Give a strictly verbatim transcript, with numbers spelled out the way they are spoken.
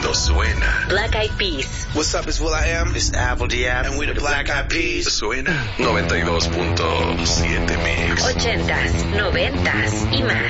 Esto suena. Black Eyed Peas. What's up, it's Will I Am. It's Apple Diab. And we're the Black Eyed Peas. Suena noventa y dos punto siete Mix. Ochentas, noventas y más.